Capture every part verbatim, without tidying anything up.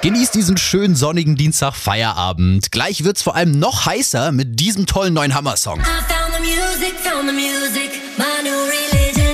Genießt diesen schönen sonnigen Dienstag Feierabend. Gleich wird's vor allem noch heißer mit diesem tollen neuen Hammer-Song. I found the music, found the music, my new religion.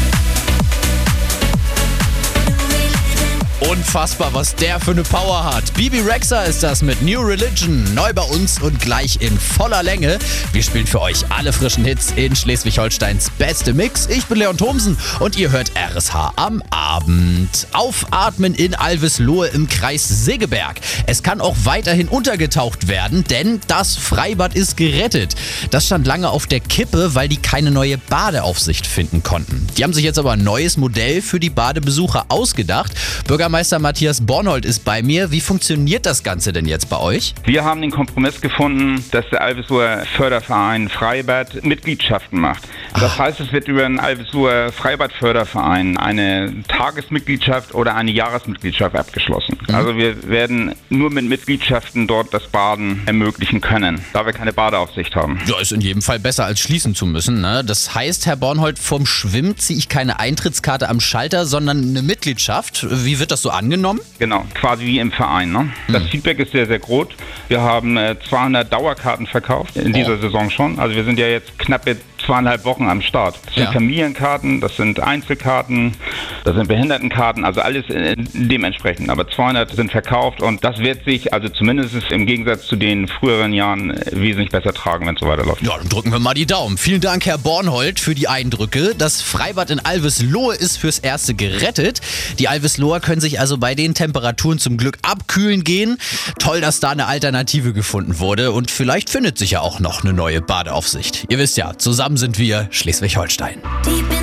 Unfassbar, was der für eine Power hat. Bibi Rexha ist das mit New Religion. Neu bei uns und gleich in voller Länge. Wir spielen für euch alle frischen Hits in Schleswig-Holsteins beste Mix. Ich bin Leon Thomsen und ihr hört R S H am Abend. Aufatmen in Alvislohe im Kreis Segeberg. Es kann auch weiterhin untergetaucht werden, denn das Freibad ist gerettet. Das stand lange auf der Kippe, weil die keine neue Badeaufsicht finden konnten. Die haben sich jetzt aber ein neues Modell für die Badebesucher ausgedacht. Bürgermeister Matthias Bornhold ist bei mir. Wie funktioniert das Ganze denn jetzt bei euch? Wir haben den Kompromiss gefunden, dass der Alvisloher Förderverein Freibad Mitgliedschaften macht. Das Ach. heißt, es wird über den Alvisloher Freibad-Förderverein eine Tagesmitgliedschaft oder eine Jahresmitgliedschaft abgeschlossen. Mhm. Also wir werden nur mit Mitgliedschaften dort das Baden ermöglichen können, da wir keine Badeaufsicht haben. Ja, ist in jedem Fall besser als schließen zu müssen, ne? Das heißt, Herr Bornhold, vom Schwimmen ziehe ich keine Eintrittskarte am Schalter, sondern eine Mitgliedschaft. Wie wird das so angenommen? Genau, quasi wie im Verein. Ne? Das Mhm. Feedback ist sehr, sehr groß. Wir haben äh, zweihundert Dauerkarten verkauft in dieser Oh. Saison schon. Also wir sind ja jetzt knappe zweieinhalb Wochen am Start. Das sind Ja. Familienkarten, das sind Einzelkarten, das sind Behindertenkarten, also alles äh, dementsprechend. Aber zweihundert sind verkauft und das wird sich, also zumindest im Gegensatz zu den früheren Jahren, äh, wesentlich besser tragen, wenn es so weiterläuft. Ja, dann drücken wir mal die Daumen. Vielen Dank, Herr Bornhold, für die Eindrücke. Das Freibad in Alvislohe ist fürs Erste gerettet. Die Alvisloher können sich also bei den Temperaturen zum Glück abkühlen gehen. Toll, dass da eine Alternative gefunden wurde und vielleicht findet sich ja auch noch eine neue Badeaufsicht. Ihr wisst ja, zusammen sind wir Schleswig-Holstein. Deep in